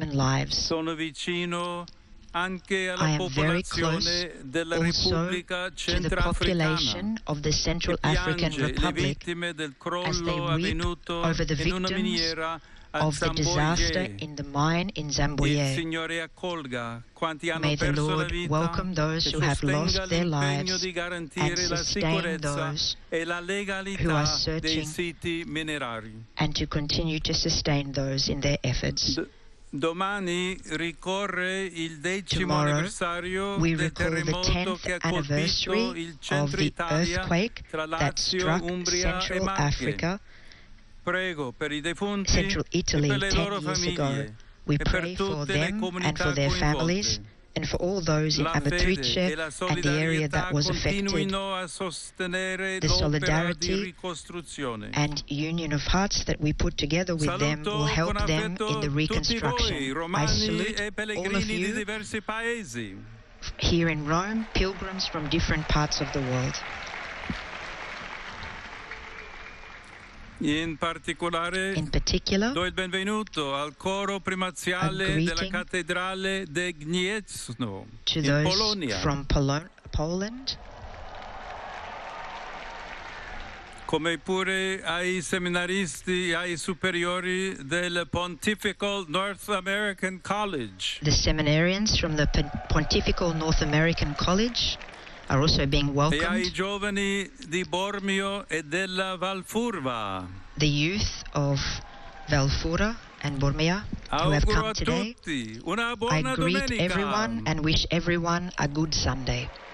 human lives. Sono vicino anche I alla am very close popolazione della also Repubblica to the Centrafricana population of the Central che African piange le Republic vittime del as they crollo weep avvenuto over the in una victims miniera a of the disaster Zamboye. in the mine in Il Zamboye. Signore accolga quanti hanno May the perso la Lord vita welcome those e who have sostenga lost their l'impegno lives di and garantire la sustain sicurezza those e la who are legalità dei searching siti minerari. and to continue to sustain those in their efforts. Domani ricorre il 10° Tomorrow, anniversario we del recall the terremoto 10th che ha colpito anniversary il of centro the Italia earthquake tra that Lazio, struck Umbria e Central Marche. Africa, Prego per i defunti Central e Italy per le 10 loro years ago. famiglie We e per pray for tutte le them and comunità for their families coinvolte. and for all those in La fede Amatrice e la and the area solidarietà that was affected. continuino a sostenere The l'opera di solidarity ricostruzione. and union of hearts that we put together with them will Saluto help con them in the affetto tutti reconstruction. voi, I romani salute e all of pellegrini di you diversi paesi. here in Rome, pilgrims from different parts of the world. In particolare In particular, do il benvenuto al coro primaziale della greeting cattedrale di Gniezno to in those Polonia, from Poland, come pure ai seminaristi, ai superiori del Pontifical North American College. the seminarians from the Pontifical North American College are also being E ai welcomed. giovani di Bormio e della Valfurva. The youth of Valfura and Bormia who have Auguro come a today. tutti una I buona greet domenica. everyone and wish everyone a good Sunday.